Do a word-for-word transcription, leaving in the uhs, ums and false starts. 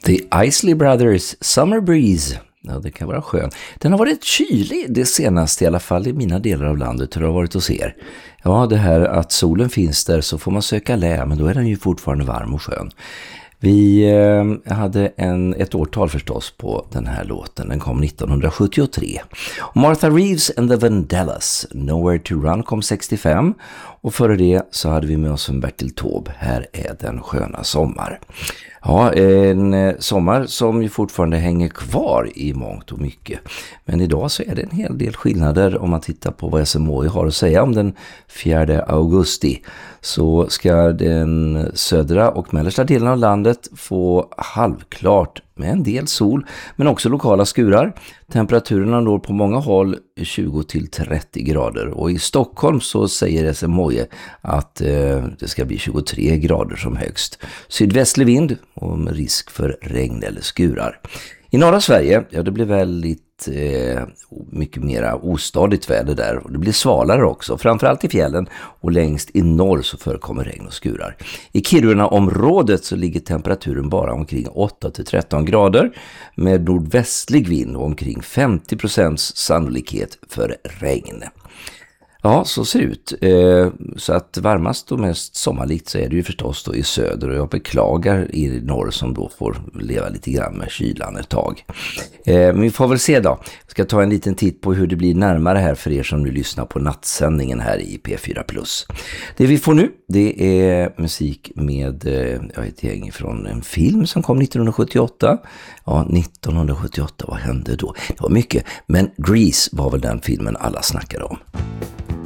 The Isley Brothers Summer Breeze. Ja, det kan vara skön. Den har varit kylig det senaste, i alla fall i mina delar av landet. Hur det har varit hos er? Ja, det här att solen finns där så får man söka lä, men då är den ju fortfarande varm och skön. Vi eh, hade en, ett årtal förstås på den här låten. Den kom nittonhundrasjuttiotre. Och Martha Reeves and the Vandellas, Nowhere to Run, kom sextiofem. Och före det så hade vi med oss en Bertil Taube. Här är den sköna sommar. Ja, en sommar som ju fortfarande hänger kvar i mångt och mycket. Men idag så är det en hel del skillnader om man tittar på vad S M H I har att säga om den fjärde augusti. Så ska den södra och mellersta delen av landet få halvklart med en del sol, men också lokala skurar. Temperaturen når på många håll tjugo till trettio grader, och i Stockholm så säger S M H I att eh, det ska bli tjugotre grader som högst. Sydvästlig vind och med risk för regn eller skurar. I norra Sverige, ja, det blir väldigt eh, mycket mera ostadigt väder där, och det blir svalare också, framförallt i fjällen, och längst i norr så förekommer regn och skurar. I Kiruna-området så ligger temperaturen bara omkring åtta till tretton grader med nordvästlig vind och omkring femtio procent sannolikhet för regn. Ja, så ser det ut. Eh, så att varmast och mest sommarlikt så är det ju förstås då i söder, och jag beklagar i norr som då får leva lite grann med kylan ett tag. Eh, men vi får väl se då. Jag ska ta en liten titt på hur det blir närmare här för er som nu lyssnar på nattsändningen här i P fyra plus. Det vi får nu, det är musik med eh, ett gäng från en film som kom nittonhundrasjuttioåtta. Ja, nittonhundrasjuttioåtta, vad hände då? Det var mycket, men Grease var väl den filmen alla snackade om.